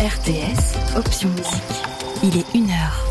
RTS, option musique. Il est 1h.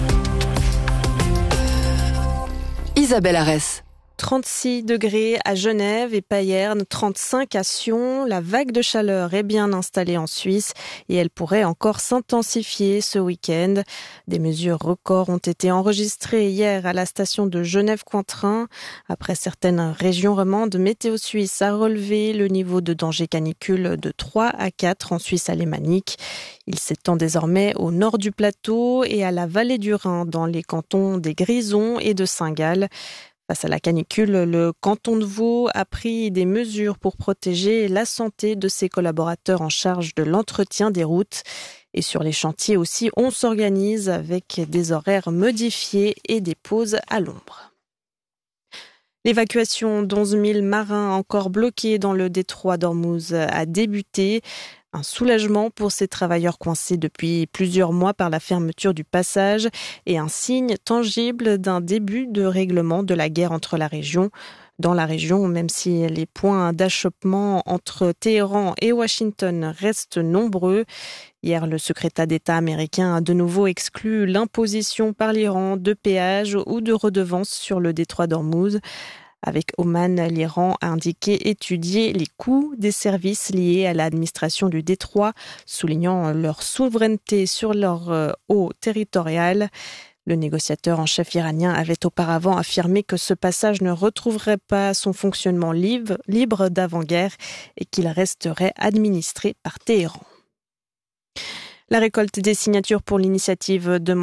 Isabelle Arès. 36 degrés à Genève et Payerne, 35 à Sion. La vague de chaleur est bien installée en Suisse et elle pourrait encore s'intensifier ce week-end. Des mesures records ont été enregistrées hier à la station de Genève-Cointrin. Après certaines régions romandes, Météo Suisse a relevé le niveau de danger canicule de 3 à 4 en Suisse alémanique. Il s'étend désormais au nord du plateau et à la vallée du Rhin dans les cantons des Grisons et de Saint-Gall. Face à la canicule, le canton de Vaud a pris des mesures pour protéger la santé de ses collaborateurs en charge de l'entretien des routes. Et sur les chantiers aussi, on s'organise avec des horaires modifiés et des pauses à l'ombre. L'évacuation d'11 000 marins encore bloqués dans le détroit d'Ormuz a débuté. Un soulagement pour ces travailleurs coincés depuis plusieurs mois par la fermeture du passage et un signe tangible d'un début de règlement de la guerre entre dans la région, même si les points d'achoppement entre Téhéran et Washington restent nombreux. Hier, le secrétaire d'État américain a de nouveau exclu l'imposition par l'Iran de péages ou de redevances sur le détroit d'Ormuz. Avec Oman, l'Iran a indiqué étudier les coûts des services liés à l'administration du détroit, soulignant leur souveraineté sur leur eau territoriale. Le négociateur en chef iranien avait auparavant affirmé que ce passage ne retrouverait pas son fonctionnement libre d'avant-guerre et qu'il resterait administré par Téhéran. La récolte des signatures pour l'initiative demande